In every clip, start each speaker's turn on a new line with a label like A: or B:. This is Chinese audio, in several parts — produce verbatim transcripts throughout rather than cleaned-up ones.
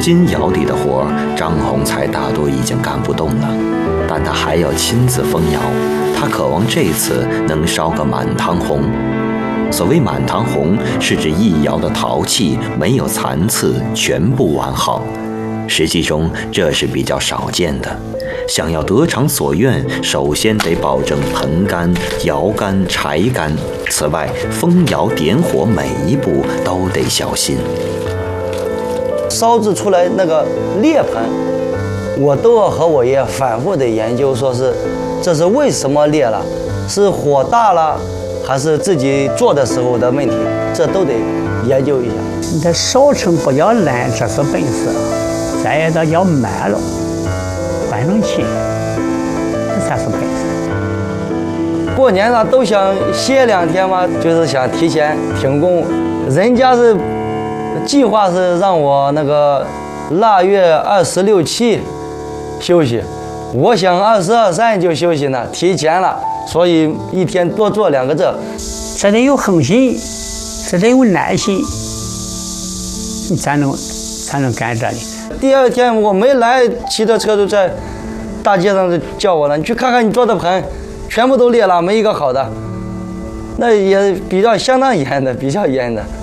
A: 今窑里的活，张宏才大多已经干不动了，但他还要亲自封窑，他渴望这次能烧个满堂红。所谓满堂红，是指一窑的陶器没有残次，全部完好。实际中这是比较少见的。想要得偿所愿，首先得保证盆干、窑干、柴干。此外，封窑点火每一步都得小心。
B: 烧制出来那个裂盆，我都要和我爷反复的研究，说是这是为什么裂了，是火大了，还是自己做的时候的问题，这都得研究一下。
C: 你这烧成不要烂，这是本事；再一个要慢了，换成轻，这才是本事。
B: 过年了都想歇两天嘛，就是想提前停工。人家是计划是让我那个腊月二十六七休息，我想二十二三就休息呢，提前了，所以一天多做两个这。
C: 这得有恒心，这得有耐心，你才能才能干这里。
B: 第二天我没来，骑着车就在大街上就叫我了，你去看看你做的盆，全部都裂了，没一个好的。那也比较相当严的，比较严的。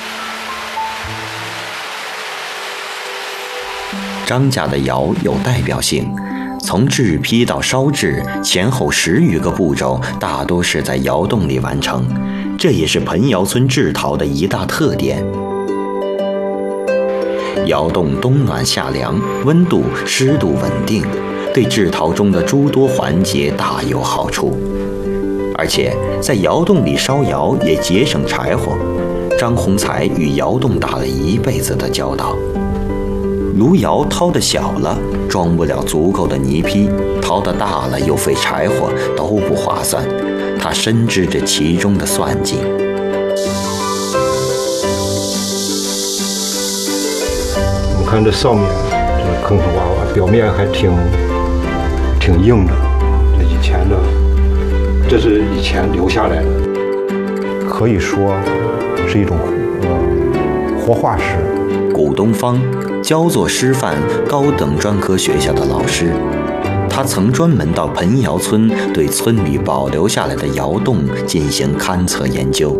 A: 张家的窑有代表性，从制坯到烧制前后十余个步骤，大多是在窑洞里完成，这也是盆窑村制陶的一大特点。窑洞冬暖夏凉，温度湿度稳定，对制陶中的诸多环节大有好处。而且在窑洞里烧窑也节省柴火。张宏才与窑洞打了一辈子的交道。炉窑掏得小了，装不了足够的泥坯；掏得大了，又费柴火，都不划算。他深知这其中的算计。
D: 我看这上面这坑坑洼洼，表面还挺挺硬的。这以前的，这是以前留下来的，可以说是一种呃活化石。
A: 古东方，焦作师范高等专科学校的老师，他曾专门到盆窑村对村里保留下来的窑洞进行勘测研究。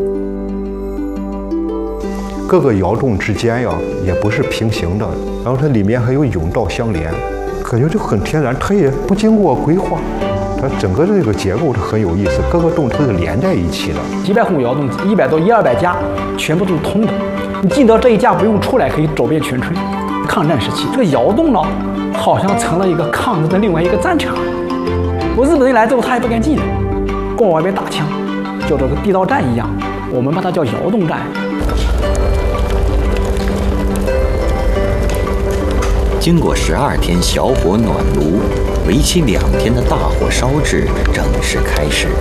D: 各个窑洞之间呀，也不是平行的，然后它里面还有甬道相连，感觉就很天然，它也不经过规划，它整个这个结构是很有意思，各个洞它是连在一起的。
E: 几百户窑洞，一百多一二百家，全部都是通的。你进到这一家不用出来，可以走遍全村。抗战时期，这个窑洞呢，好像成了一个抗日的另外一个战场。我日本人来之后，他也不敢进来，光外边打枪，就这个地道战一样，我们把它叫窑洞战。
A: 经过十二天小火暖炉，为期两天的大火烧制正式开始。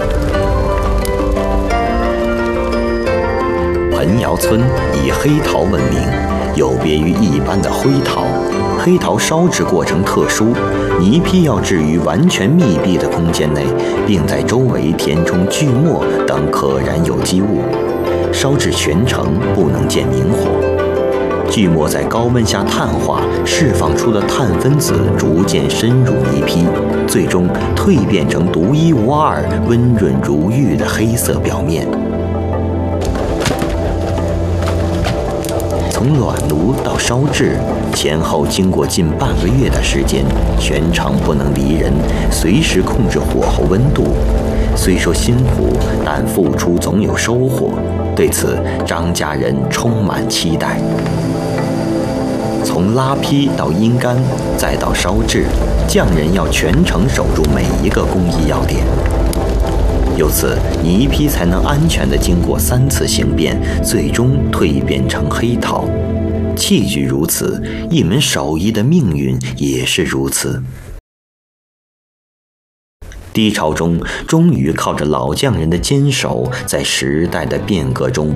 A: 盆窑村以黑陶闻名，有别于一般的灰陶。黑陶烧制过程特殊，泥坯要置于完全密闭的空间内，并在周围填充锯末等可燃有机物，烧制全程不能见明火。锯末在高温下碳化，释放出的碳分子逐渐深入泥坯，最终蜕变成独一无二、温润如玉的黑色表面。从暖炉到烧制，前后经过近半个月的时间，全程不能离人，随时控制火候温度。虽说辛苦，但付出总有收获。对此，张家人充满期待。从拉坯到阴干，再到烧制，匠人要全程守住每一个工艺要点。由此，泥坯才能安全地经过三次形变，最终蜕变成黑陶。器具如此，一门手艺的命运也是如此。低潮中，终于靠着老匠人的坚守，在时代的变革中